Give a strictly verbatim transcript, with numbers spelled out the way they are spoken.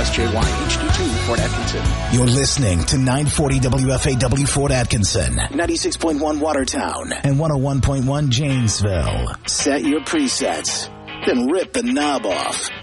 S J Y H D two, Fort Atkinson. You're listening to nine forty W F A W Fort Atkinson, ninety-six point one Watertown, and one oh one point one Janesville. Set your presets, then rip the knob off.